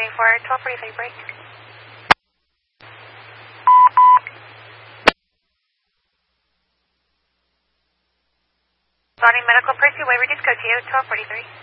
waiting for 1243 break. Body medical pursuit, waiver disco to you, 1243.